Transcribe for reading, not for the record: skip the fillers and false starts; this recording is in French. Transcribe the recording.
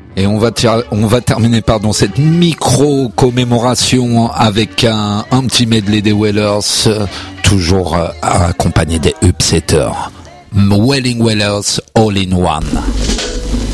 Et on va terminer cette micro-commémoration avec un petit medley des Wailers, toujours accompagné des Upsetters. Wailing Wailers All in One.